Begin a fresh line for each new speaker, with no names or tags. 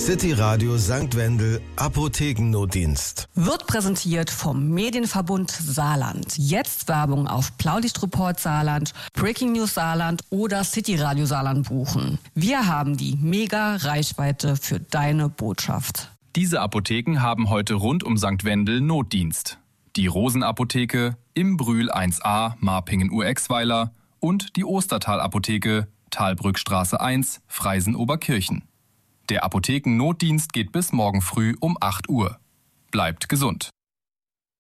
City Radio St. Wendel Apothekennotdienst.
Wird präsentiert vom Medienverbund Saarland. Jetzt Werbung auf Blaulichtreport Saarland, Breaking News Saarland oder City Radio Saarland buchen. Wir haben die Mega-Reichweite für deine Botschaft.
Diese Apotheken haben heute rund um St. Wendel Notdienst. Die Rosenapotheke, im Brühl 1a, Marpingen-Urexweiler und die Ostertal-Apotheke, Talbrückstraße 1, Freisen-Oberkirchen. Der Apothekennotdienst geht bis morgen früh um 8 Uhr. Bleibt gesund.